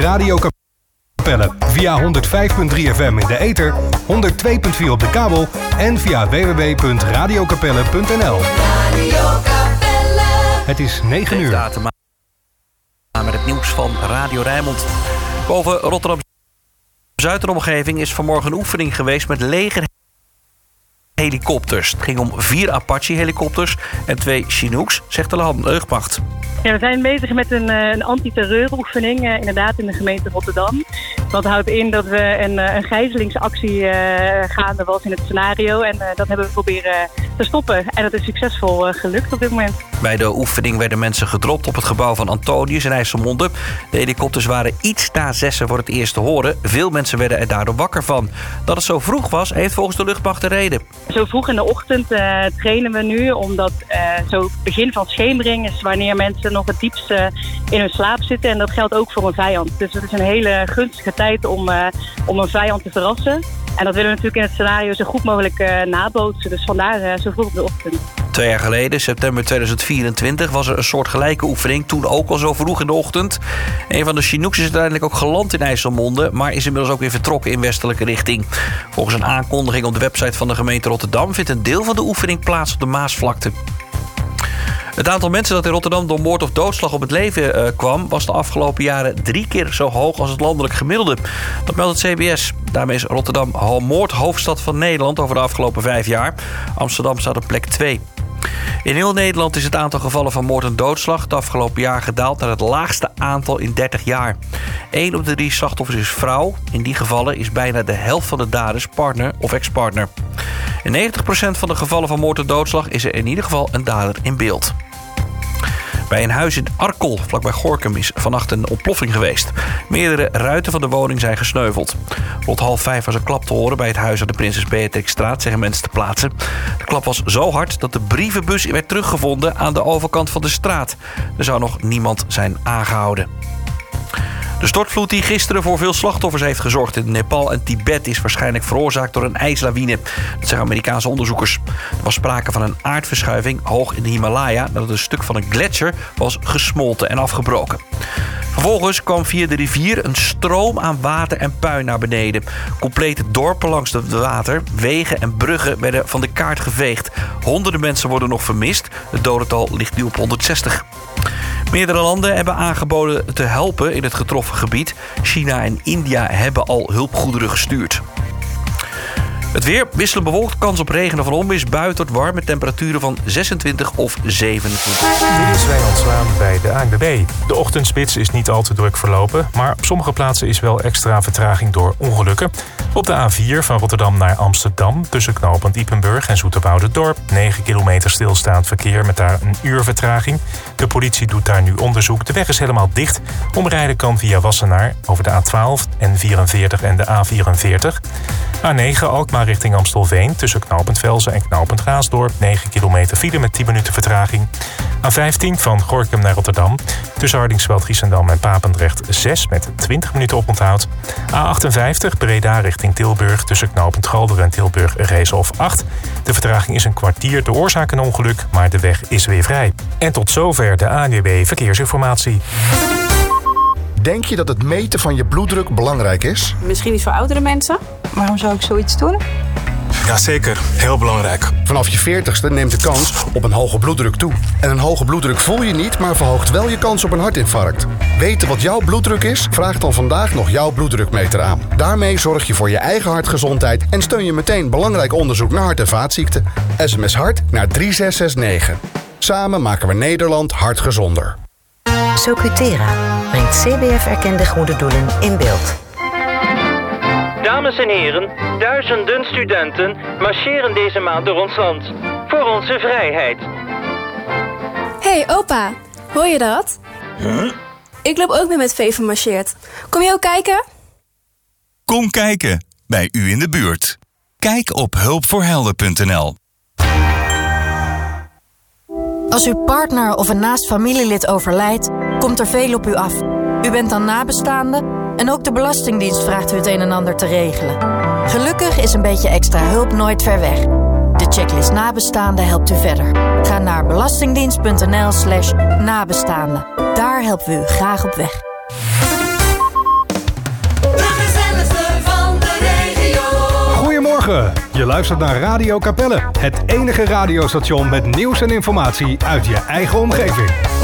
Radio Capelle. Via 105.3 FM in de ether, 102.4 op de kabel en via www.radiokapelle.nl. Het is 9 uur. Met het nieuws van Radio Rijnmond. Boven Rotterdam-Zuid is vanmorgen een oefening geweest met legerhelikopters. Het ging om 4 Apache-helikopters en 2 Chinooks, zegt de Luchtmacht. Ja, we zijn bezig met een anti-terreuroefening, inderdaad in de gemeente Rotterdam. Dat houdt in dat we een gijzelingsactie gaande was in het scenario. En dat hebben we proberen te stoppen. En dat is succesvol gelukt op dit moment. Bij de oefening werden mensen gedropt op het gebouw van Antonius in IJsselmonde. De helikopters waren iets na 6 voor het eerst te horen. Veel mensen werden er daardoor wakker van. Dat het zo vroeg was, heeft volgens de luchtmacht een reden. Zo vroeg in de ochtend trainen we nu, omdat zo begin van schemering is wanneer mensen nog het diepst in hun slaap zitten. En dat geldt ook voor een vijand. Dus het is een hele gunstige tijd om een vijand te verrassen. En dat willen we natuurlijk in het scenario zo goed mogelijk nabootsen. Dus vandaar zo vroeg op de ochtend. 2 jaar geleden, september 2024, was er een soortgelijke oefening. Toen ook al zo vroeg in de ochtend. Een van de Chinooks is uiteindelijk ook geland in IJsselmonde, maar is inmiddels ook weer vertrokken in westelijke richting. Volgens een aankondiging op de website van de gemeente Rotterdam vindt een deel van de oefening plaats op de Maasvlakte. Het aantal mensen dat in Rotterdam door moord of doodslag op het leven kwam, was de afgelopen jaren 3 keer zo hoog als het landelijk gemiddelde. Dat meldt het CBS. Daarmee is Rotterdam moordhoofdstad van Nederland over de afgelopen 5 jaar. Amsterdam staat op plek 2. In heel Nederland is het aantal gevallen van moord en doodslag het afgelopen jaar gedaald naar het laagste aantal in 30 jaar. 1 op de 3 slachtoffers is vrouw. In die gevallen is bijna de helft van de daders partner of ex-partner. In 90% van de gevallen van moord en doodslag is er in ieder geval een dader in beeld. Bij een huis in Arkel, vlakbij Gorinchem, is vannacht een ontploffing geweest. Meerdere ruiten van de woning zijn gesneuveld. Rond 4:30 was een klap te horen bij het huis aan de Prinses Beatrixstraat, zeggen mensen te plaatsen. De klap was zo hard dat de brievenbus werd teruggevonden aan de overkant van de straat. Er zou nog niemand zijn aangehouden. De stortvloed die gisteren voor veel slachtoffers heeft gezorgd in Nepal en Tibet is waarschijnlijk veroorzaakt door een ijslawine. Dat zeggen Amerikaanse onderzoekers. Er was sprake van een aardverschuiving hoog in de Himalaya nadat een stuk van een gletsjer was gesmolten en afgebroken. Vervolgens kwam via de rivier een stroom aan water en puin naar beneden. Complete dorpen langs het water, wegen en bruggen werden van de kaart geveegd. Honderden mensen worden nog vermist. Het dodental ligt nu op 160. Meerdere landen hebben aangeboden te helpen in het getroffen gebied. China en India hebben al hulpgoederen gestuurd. Het weer wisselend bewolkt, kans op regen of onweersbui tot warm met temperaturen van 26 of 27. Dit is Wijnand Zwaan bij de ANWB. De ochtendspits is niet al te druk verlopen, maar op sommige plaatsen is wel extra vertraging door ongelukken. Op de A4 van Rotterdam naar Amsterdam tussen knooppunt Ypenburg en Zoeterwouderdorp 9 kilometer stilstaand verkeer met daar een uur vertraging. De politie doet daar nu onderzoek. De weg is helemaal dicht. Omrijden kan via Wassenaar over de A12, N44 en de A44. A9 Alkmaar richting Amstelveen tussen knooppunt Velzen en knooppunt Raasdorp 9 kilometer file met 10 minuten vertraging. A15 van Gorinchem naar Rotterdam tussen Hardingsveld, Giessendam en Papendrecht 6 met 20 minuten oponthoud. A58 Breda richting Tilburg tussen knooppunt Galder en Tilburg Reeshof 8. De vertraging is een kwartier. De oorzaak een ongeluk, maar de weg is weer vrij. En tot zover de ANWB Verkeersinformatie. Denk je dat het meten van je bloeddruk belangrijk is? Misschien niet voor oudere mensen. Waarom zou ik zoiets doen? Jazeker, heel belangrijk. Vanaf je 40ste neemt de kans op een hoge bloeddruk toe. En een hoge bloeddruk voel je niet, maar verhoogt wel je kans op een hartinfarct. Weten wat jouw bloeddruk is? Vraag dan vandaag nog jouw bloeddrukmeter aan. Daarmee zorg je voor je eigen hartgezondheid en steun je meteen belangrijk onderzoek naar hart- en vaatziekten. SMS HART naar 3669. Samen maken we Nederland hartgezonder. Socutera brengt CBF-erkende goede doelen in beeld. Dames en heren, duizenden studenten marcheren deze maand door ons land. Voor onze vrijheid. Hey opa, hoor je dat? Huh? Ik loop ook mee met Veven marcheert. Kom je ook kijken? Kom kijken, bij u in de buurt. Kijk op hulpvoorhelden.nl. Als uw partner of een naast familielid overlijdt, komt er veel op u af. U bent dan nabestaande en ook de Belastingdienst vraagt u het een en ander te regelen. Gelukkig is een beetje extra hulp nooit ver weg. De checklist nabestaande helpt u verder. Ga naar belastingdienst.nl/nabestaande. Daar helpen we u graag op weg. Goedemorgen. Je luistert naar Radio Capelle. Het enige radiostation met nieuws en informatie uit je eigen omgeving.